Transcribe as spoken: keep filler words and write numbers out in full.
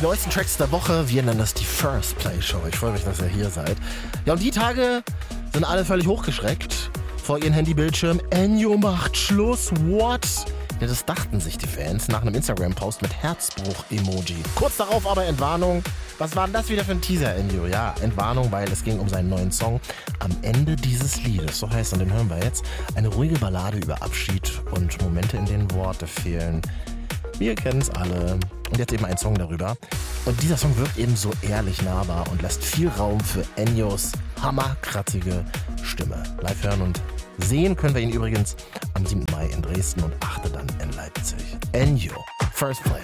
neuesten Tracks der Woche. Wir nennen das die First Play Show. Ich freue mich, dass ihr hier seid. Ja, und die Tage sind alle völlig hochgeschreckt vor ihren Handybildschirmen. Ennio macht Schluss. What? Ja, das dachten sich die Fans nach einem Instagram-Post mit Herzbruch-Emoji. Kurz darauf aber Entwarnung. Was war denn das wieder für ein Teaser, Ennio? Ja, Entwarnung, weil es ging um seinen neuen Song Am Ende dieses Liedes. So heißt es, und den hören wir jetzt. Eine ruhige Ballade über Abschied und Momente, in denen Worte fehlen. Wir kennen es alle. Und jetzt eben ein Song darüber. Und dieser Song wirkt eben so ehrlich nahbar und lässt viel Raum für Ennios hammerkratzige Stimme. Live hören und sehen können wir ihn übrigens am siebten Mai in Dresden und achten dann in Leipzig. Ennio, First Play.